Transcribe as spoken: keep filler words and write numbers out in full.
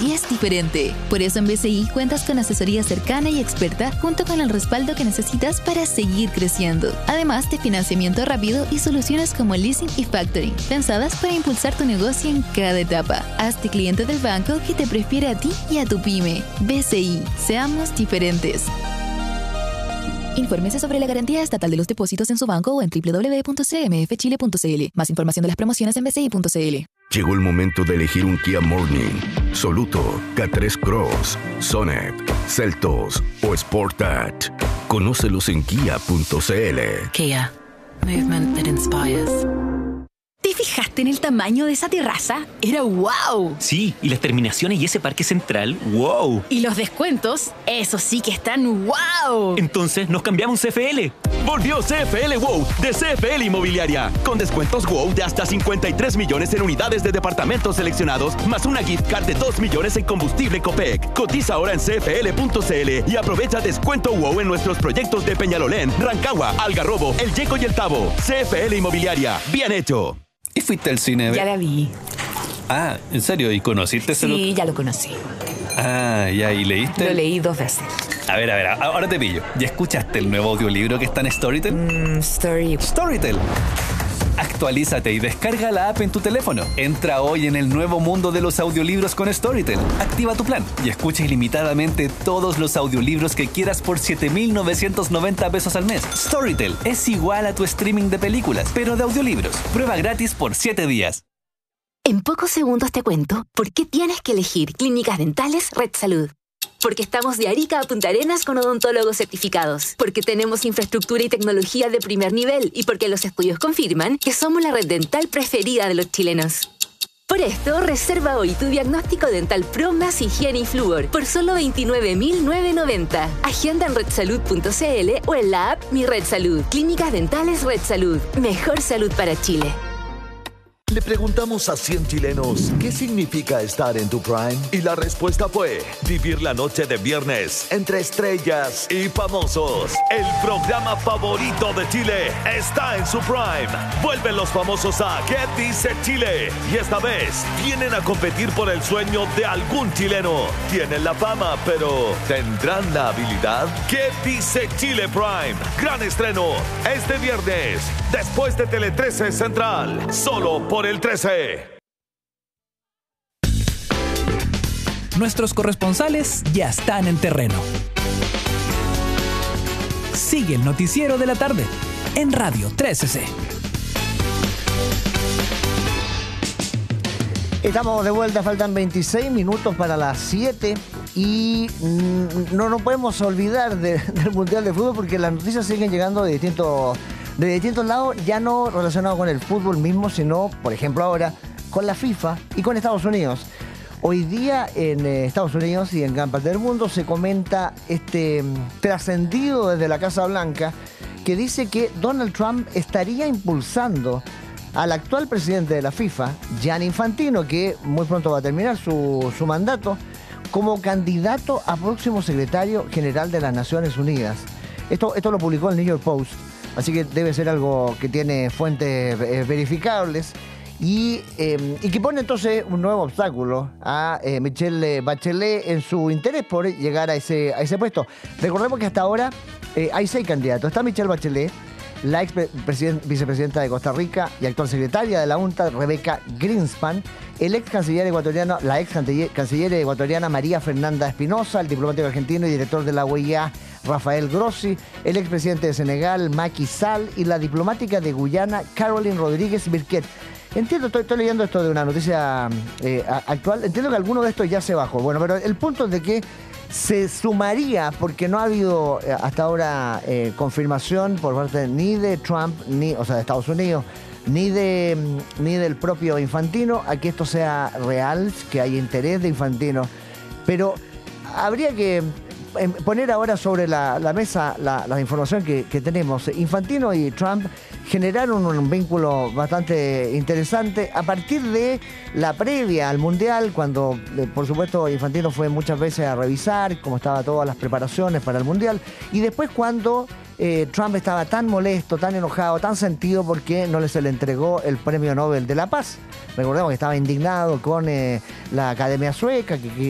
sí es diferente. Por eso en B C I cuentas con asesoría cercana y experta junto con el respaldo que necesitas para seguir creciendo. Además de financiamiento rápido y soluciones como leasing y factoring, pensadas para impulsar tu negocio en cada etapa. Hazte cliente del banco que te prefiere a ti y a tu pyme. B C I, seamos diferentes. Infórmese sobre la garantía estatal de los depósitos en su banco o en doble u doble u doble u punto c m f chile punto c l. Más información de las promociones en b c i punto c l. Llegó el momento de elegir un Kia Morning, Soluto, K tres Cross, Sonet, Seltos o Sportage. Conócelos en kia punto c l. Kia. Movement that inspires. ¿Te fijaste en el tamaño de esa terraza? ¡Era wow! Sí, y las terminaciones y ese parque central, wow. Y los descuentos, eso sí que están wow. Entonces, ¿nos cambiamos C F L? Volvió C F L WOW de C F L Inmobiliaria, con descuentos WOW de hasta cincuenta y tres millones en unidades de departamentos seleccionados, más una gift card de dos millones en combustible Copec. Cotiza ahora en c f l punto c l y aprovecha descuento WOW en nuestros proyectos de Peñalolén, Rancagua, Algarrobo, El Yeco y El Tabo. C F L Inmobiliaria, bien hecho. ¿Y fuiste al cine? Ya la vi. Ah, ¿en serio? ¿Y conociste ese? Sí, ya lo conocí. Ah, ya, ¿y leíste? Lo leí dos veces. A ver, a ver, ahora te pillo. ¿Ya escuchaste el nuevo audiolibro que está en Storytel? Mm, story. Storytel. Actualízate y descarga la app en tu teléfono. Entra hoy en el nuevo mundo de los audiolibros con Storytel. Activa tu plan y escucha ilimitadamente todos los audiolibros que quieras por siete mil novecientos noventa pesos al mes. Storytel es igual a tu streaming de películas, pero de audiolibros. Prueba gratis por siete días. En pocos segundos te cuento por qué tienes que elegir Clínicas Dentales Red Salud. Porque estamos de Arica a Punta Arenas con odontólogos certificados. Porque tenemos infraestructura y tecnología de primer nivel. Y porque los estudios confirman que somos la red dental preferida de los chilenos. Por esto, reserva hoy tu diagnóstico dental Pro más higiene y flúor por solo veintinueve mil novecientos noventa. Agenda en red salud punto c l o en la app Mi Red Salud. Clínicas Dentales Red Salud. Mejor salud para Chile. Le preguntamos a cien chilenos qué significa estar en tu prime y la respuesta fue vivir la noche de viernes entre estrellas y famosos. El programa favorito de Chile está en su prime. Vuelven los famosos a ¿Qué dice Chile? Y esta vez vienen a competir por el sueño de algún chileno. Tienen la fama, pero ¿tendrán la habilidad? ¿Qué dice Chile Prime? Gran estreno este viernes después de Tele trece Central. Solo por el trece. Nuestros corresponsales ya están en terreno. Sigue el noticiero de la tarde en Radio trece C. Estamos de vuelta, faltan veintiséis minutos para las siete y no nos podemos olvidar de, del Mundial de Fútbol porque las noticias siguen llegando de distintos de distintos lados, ya no relacionados con el fútbol mismo, sino, por ejemplo, ahora con la FIFA y con Estados Unidos. Hoy día en eh, Estados Unidos y en gran parte del mundo se comenta este trascendido desde la Casa Blanca que dice que Donald Trump estaría impulsando al actual presidente de la FIFA, Gianni Infantino, que muy pronto va a terminar su, su mandato, como candidato a próximo secretario general de las Naciones Unidas. Esto, esto lo publicó el New York Post. Así que debe ser algo que tiene fuentes eh, verificables y, eh, y que pone entonces un nuevo obstáculo a eh, Michelle Bachelet en su interés por llegar a ese, a ese puesto. Recordemos que hasta ahora eh, hay seis candidatos. Está Michelle Bachelet, la ex vicepresidenta de Costa Rica y actual secretaria de la UNTA, Rebeca Greenspan, el ex canciller ecuatoriano, la ex canciller ecuatoriana María Fernanda Espinosa, el diplomático argentino y director de la O E A, Rafael Grossi, el expresidente de Senegal, Macky Sall, y la diplomática de Guyana, Caroline Rodríguez Birquet. Entiendo, estoy, estoy leyendo esto de una noticia eh, actual, entiendo que alguno de estos ya se bajó. Bueno, pero el punto es de que se sumaría, porque no ha habido eh, hasta ahora eh, confirmación por parte ni de Trump, ni, o sea, de Estados Unidos, ni de ni del propio Infantino, a que esto sea real, que haya interés de Infantino. Pero habría que poner ahora sobre la, la mesa la, la información que, que tenemos. Infantino y Trump generaron un vínculo bastante interesante a partir de la previa al Mundial, cuando, por supuesto, Infantino fue muchas veces a revisar cómo estaban todas las preparaciones para el Mundial, y después cuando eh, Trump estaba tan molesto, tan enojado, tan sentido porque no se le entregó el Premio Nobel de la Paz. Recordemos que estaba indignado con eh, la Academia Sueca, que, que